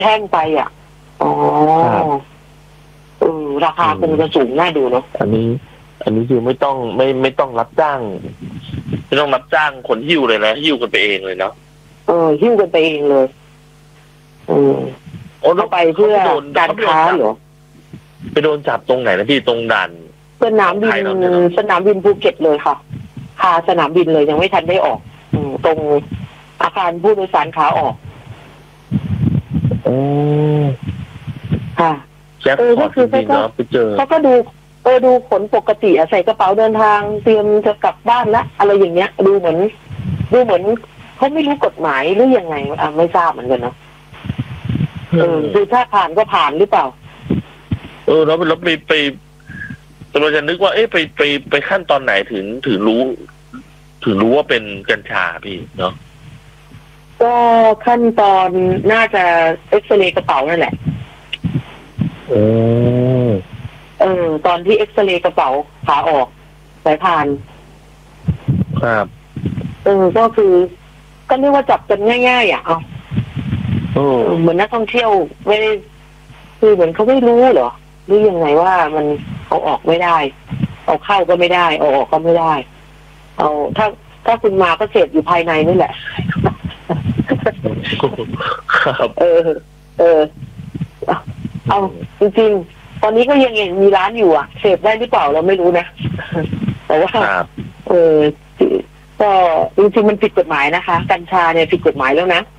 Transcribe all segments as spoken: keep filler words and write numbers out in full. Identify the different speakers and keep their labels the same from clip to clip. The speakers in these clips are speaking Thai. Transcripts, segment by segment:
Speaker 1: แท่งไปอ่ะอ๋อเออราคาคงจะสูงน่าดูเนาะ
Speaker 2: อันนี้ อันนี้คือไม่ต้องไม่ไม่ต้องรับจ้างไม่ต้องรับจ้างคนหิ้วเลยนะหิ้วกันไปเองเลยเนาะ
Speaker 1: เออหิ้วกันไปเองเลยเออ
Speaker 2: โอ้
Speaker 1: เราไปเพื่อการค้าเหรอ
Speaker 2: ไปโดนจับตรงไหนนะพี่ตรงด่าน
Speaker 1: สนามบินสนามบินภูเก็ตเลยค่ะคาสนามบินเลยยังไม่ทันได้ออกอืมตรงอาคารผู้โดยสารขาออก
Speaker 2: โอ้
Speaker 1: ค่ะ
Speaker 2: แจ็คพอตจริงๆเนาะไปเจอ
Speaker 1: เขาก็ดูเออดูขนปกติอะใส่กระเป๋าเดินทางเตรียมจะกลับบ้านละอะไรอย่างเงี้ยดูเหมือนดูเหมือนเขาไม่รู้กฎหมายหรือยังไงอ่ะไม่ทราบเหมือนกันเนาะเออดูถ้าผ่านก็ผ่านหรือเปล่า
Speaker 2: เออแล้วเราไปไปเราจะนึกว่าเอ๊ะไปไปไปขั้นตอนไหนถึงถึงรู้ถึงรู้ว่าเป็นกัญชาพี่เนาะ
Speaker 1: ก็ขั้นตอนน่าจะเอ็กซเรย์กระเป๋านั่นแหละ
Speaker 2: โอ้
Speaker 1: เออตอนที่เอ็กซเรย์กระเป๋าขาออกสายพาน
Speaker 2: ครับ
Speaker 1: เออก็คือก็เรียกว่าจับกันง่ายๆอ่ะเอาเหมือนนักท่องเที่ยวไม่ได้คือเหมือนเขาไม่รู้เหรอหรือยังไงว่ามันเอาออกไม่ได้เอาเข้าก็ไม่ได้เอาออกก็ไม่ได้เอาถ้าถ้าคุณมาก็เสพอยู่ภายในนี่แหละ
Speaker 2: ครับ
Speaker 1: เออเออเอาจริงๆตอนนี้ก็ยังมีร้านอยู่อ่ะเสพได้หรือเปล่าเราไม่รู้นะแต่ว่าเออก็จริงๆมันผิดกฎหมายนะคะกัญชาเนี่ยผิดกฎหมายแล้วนะ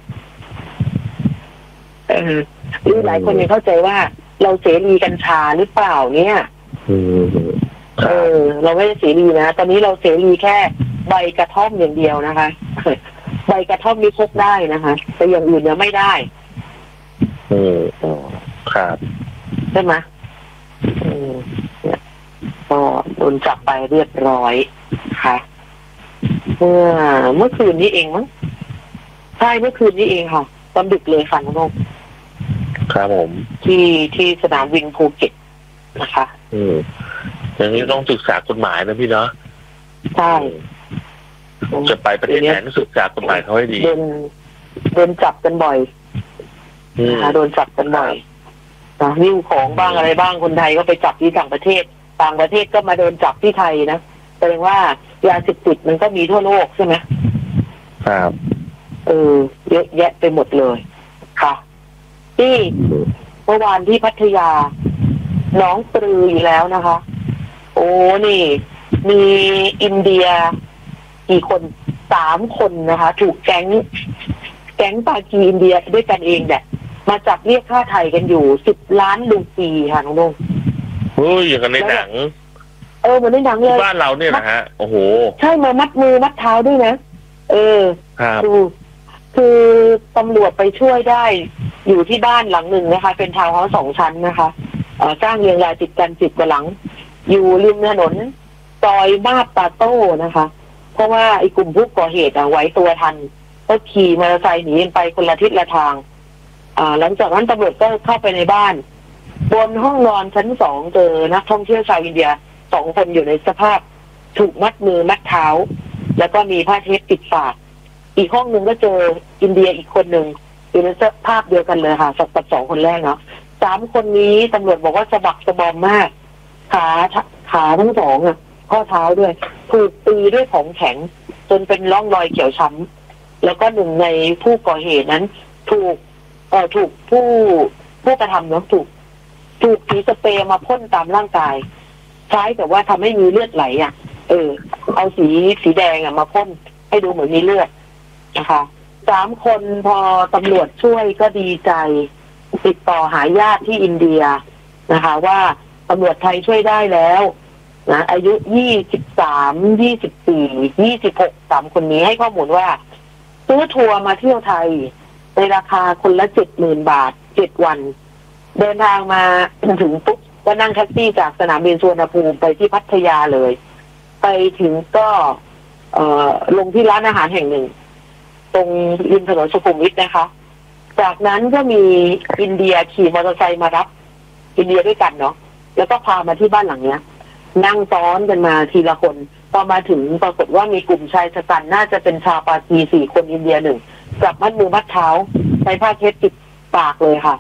Speaker 1: เออหรือหลายคนยังเข้าใจว่าเราเสรีกัญชาหรือเปล่าเนี่ยเออเราไม่ได้เสรีนะตอนนี้เราเสรีแค่ใบกระท่อมอย่างเดียวนะคะใบกระท่อมนี่พกได้นะคะแต่อย่างอื่นเนี่ยไม่ได้
Speaker 2: เออครับ
Speaker 1: ใช่ไหมเออก็โดนจับไปเรียบร้อยค่ะเมื่อเมื่อคืนนี้เองมั้งใช่เมื่อคืนนี้เองค่ะตอนดึกเลยค่ะน้อง
Speaker 2: ครับผม
Speaker 1: ที่ที่สนามบินภูเก็ตนะคะ
Speaker 2: อืมอย่างนี้ต้องศึกษากฎหมายนะพี่เนาะ
Speaker 1: ใช่
Speaker 2: จะไปประเทศไหนต้องศึกษากฎหมายเขาให้ดี
Speaker 1: โดนโดนจับกันบ่อยนะคะโดนจับกันบ่อยนะนิ้วของบ้างอะไรบ้างคนไทยก็ไปจับที่ต่างประเทศต่างประเทศก็มาโดนจับที่ไทยนะแสดงว่ายาเสพติดมันก็มีทั่วโลกใช่ไหม
Speaker 2: ครับ
Speaker 1: เออเยอะแยะไปหมดเลยค่ะที่เมื่อวานที่พัทยาน้องปรืออยู่แล้วนะคะโอ้นี่มีอินเดียกี่คนสามคนนะคะถูกแก๊งแก๊งปากีอินเดียด้วยกันเองเนี่ยมาจับเรียกค่าไทยกันอยู่สิบล้านรูปีค่ะน้องดง
Speaker 2: เฮ้ยอย่างกันในหนัง
Speaker 1: เออเหมือนในหนังเลย
Speaker 2: บ้านเราเนี่ยนะฮะโอ้โห
Speaker 1: ใช่มามัดมือมัดเท้าด้วยนะเออ
Speaker 2: ครับ
Speaker 1: คือตำรวจไปช่วยได้อยู่ที่บ้านหลังหนึ่งนะคะเป็นทาวน์เฮาส์สองชั้นนะคะสร้างเรียงรายติดกันสิบกว่าหลังอยู่ริมถนนซอยมาบตาโต้นะคะเพราะว่าไอ้กลุ่มผู้ก่อเหตุอ่ะไว้ตัวทันก็ขี่มอเตอร์ไซค์หนีไปคนละทิศละทางอ่าหลังจากนั้นตำรวจก็เข้าไปในบ้านบนห้องนอนชั้นสองเจอนักท่องเที่ยวชาวอินเดียสองคนอยู่ในสภาพถูกมัดมือมัดเท้าแล้วก็มีผ้าเทปปิดปากอีกห้องหนึ่งก็เจออินเดียอีกคนหนึ่งอยู่ในสภาพเดียวกันเลยค่ะกับสองคนแรกเนาะสามคนนี้ตำรวจบอกว่าสะบักสะบอมมากขาขาทั้งสองอ่ะข้อเท้าด้วยถูกตีด้วยของแข็งจนเป็นร่องรอยเขียวช้ำแล้วก็หนึ่งในผู้ก่อเหตุนั้น ถูกเอ่อถูกผู้ผู้กระทำเนาะถูกถูกสีสเปรย์มาพ่นตามร่างกายคล้ายแต่ว่าทำให้มีเลือดไหลอ่ะเออเอาสีสีแดงอ่ะมาพ่นให้ดูเหมือนมีเลือดนะคะสามคนพอตำรวจช่วยก็ดีใจติดต่อหาญาติที่อินเดียนะคะว่าตำรวจไทยช่วยได้แล้วนะอายุยี่สิบสาม ยี่สิบสี่ ยี่สิบหกสามคนนี้ให้ข้อมูลว่าซื้อทัวร์มาเที่ยวไทยในราคาคนละเจ็ดหมื่นบาทเจ็ดวันเดินทางมาถึงปุ๊บก็นั่งแท็กซี่จากสนามบินสุวรรณภูมิไปที่พัทยาเลยไปถึงก็เอ่อลงที่ร้านอาหารแห่งหนึ่งตรงริมถนนสุขุมวิทนะคะจากนั้นก็มีอินเดียขี่มอเตอร์ไซค์มารับอินเดียด้วยกันเนาะแล้วก็พามาที่บ้านหลังเนี้ยนั่งซ้อนกันมาทีละคนพอมาถึงปรากฏว่ามีกลุ่มชายชะกันน่าจะเป็นชาวปากีสี่คนอินเดียหนึ่งจับมัดมือมัดเท้าใช้ผ้าเช็ดปิดปากเลยค่ะ